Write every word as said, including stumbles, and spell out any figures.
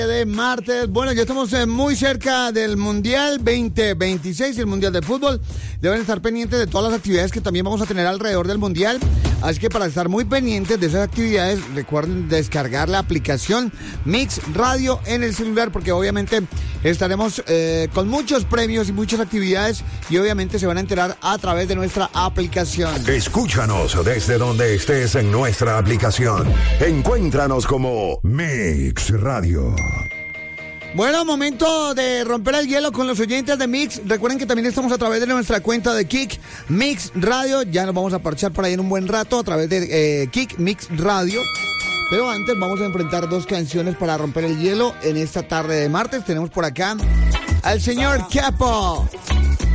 De martes, bueno, ya estamos eh, muy cerca del Mundial veinte veintiséis, el Mundial de Fútbol. Deben estar pendientes de todas las actividades que también vamos a tener alrededor del Mundial. Así que para estar muy pendientes de esas actividades, recuerden descargar la aplicación Mix Radio en el celular, porque obviamente estaremos eh, con muchos premios y muchas actividades, y obviamente se van a enterar a través de nuestra aplicación. Escúchanos desde donde estés en nuestra aplicación. Encuéntranos como Mix Radio. Bueno, momento de romper el hielo con los oyentes de Mix. Recuerden que también estamos a través de nuestra cuenta de Kick Mix Radio. Ya nos vamos a parchar por ahí en un buen rato a través de eh, Kick Mix Radio. Pero antes vamos a enfrentar dos canciones para romper el hielo en esta tarde de martes. Tenemos por acá al señor Capo